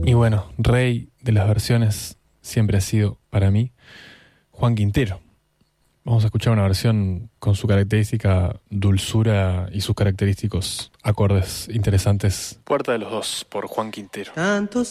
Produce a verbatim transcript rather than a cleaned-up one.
Y bueno, rey de las versiones siempre ha sido, para mí, Juan Quintero. Vamos a escuchar una versión con su característica dulzura y sus característicos acordes interesantes. Puerta de los Dos, por Juan Quintero. Tanto